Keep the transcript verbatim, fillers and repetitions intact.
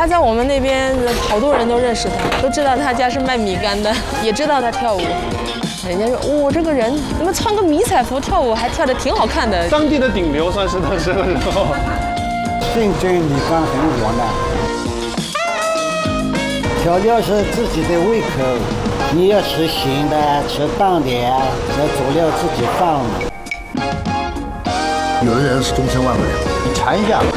他在我们那边好多人都认识他，都知道他家是卖米干的，也知道他跳舞。人家说，我、哦、这个人怎么穿个迷彩服跳舞，还跳得挺好看的。 当地的顶流算是当时的时候。 竞争米干很火的，调料是自己的胃口，你要吃咸的，吃淡的，那佐料自己放。 有的人是终身忘不了， 你尝一下，